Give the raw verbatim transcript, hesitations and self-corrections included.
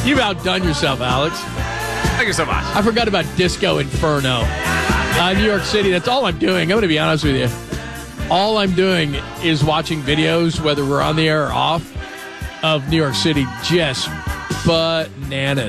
You've outdone yourself, Alex. Thank you so much. I forgot about Disco Inferno. Uh, New York City, that's all I'm doing. I'm going to be honest with you. All I'm doing is watching videos, whether we're on the air or off, of New York City just bananas.